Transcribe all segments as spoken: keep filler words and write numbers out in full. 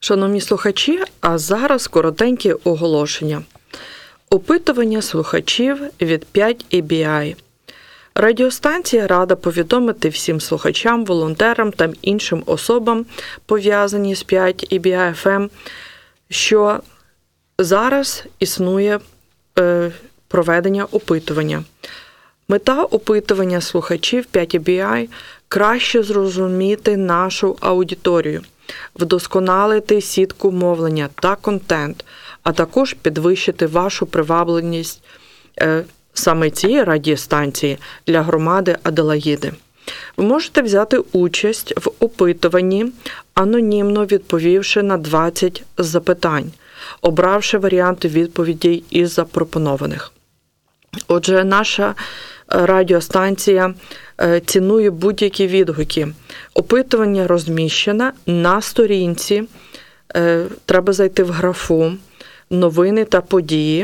Шановні слухачі, а зараз коротенькі оголошення. Опитування слухачів від п'ять і бі ай. Радіостанція рада повідомити всім слухачам, волонтерам та іншим особам, пов'язані з п'ять і бі ай еф ем, що зараз існує е, проведення опитування. Мета опитування слухачів п'ять і бі ай – краще зрозуміти нашу аудиторію, вдосконалити сітку мовлення та контент, а також підвищити вашу привабленість е, саме цієї радіостанції для громади Аделаїди. Ви можете взяти участь в опитуванні, анонімно відповівши на двадцять запитань, обравши варіанти відповідей із запропонованих. Отже, наша радіостанція цінує будь-які відгуки. Опитування розміщено на сторінці, треба зайти в графу «Новини та події»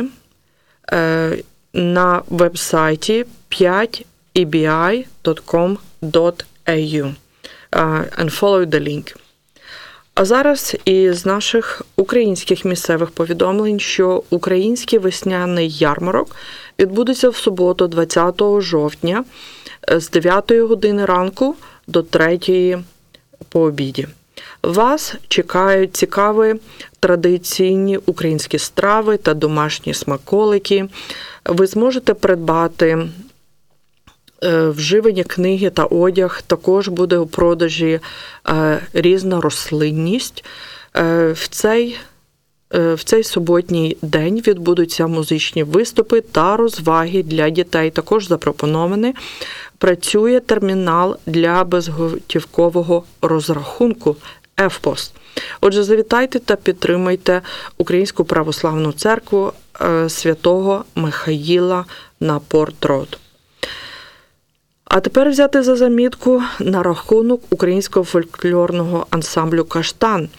на веб-сайті п'ять і бі ай крапка ком крапка ей ю and follow the link. А зараз із наших українських місцевих повідомлень, що український весняний ярмарок відбудеться в суботу, двадцятого жовтня, з дев'ятої години ранку до третьої по обіді. Вас чекають цікаві традиційні українські страви та домашні смаколики. Ви зможете придбати вживані книги та одяг, також буде у продажі різна рослинність. В цей, в цей суботній день відбудуться музичні виступи та розваги для дітей. Також запропонований. Працює термінал для безготівкового розрахунку еф-пост. Отже, завітайте та підтримайте Українську православну церкву святого Михаїла на Порт-Род. А тепер взяти за замітку на рахунок українського фольклорного ансамблю «Каштан».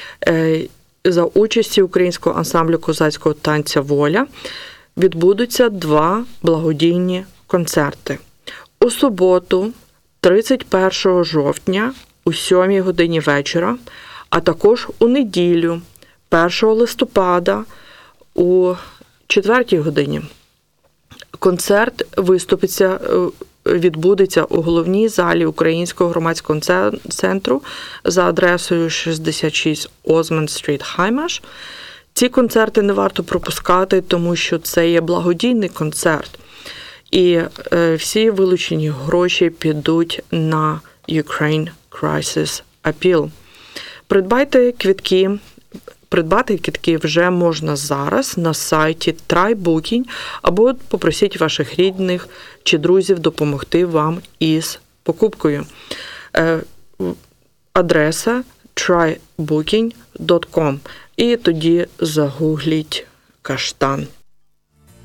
За участі українського ансамблю козацького танця «Воля» відбудуться два благодійні концерти. У суботу, тридцять першого жовтня, у сьомій годині вечора, а також у неділю, першого листопада, у четвертій годині. Концерт виступиться, відбудеться у головній залі Українського громадського центру за адресою шістдесят шість Осмонд Стріт, Хаймаш. Ці концерти не варто пропускати, тому що це є благодійний концерт. І всі вилучені гроші підуть на Ukraine Crisis Appeal. Придбайте квитки. Придбати квитки вже можна зараз на сайті TryBooking або попросіть ваших рідних чи друзів допомогти вам із покупкою. Адреса трай букінг крапка ком і тоді загугліть «Каштан».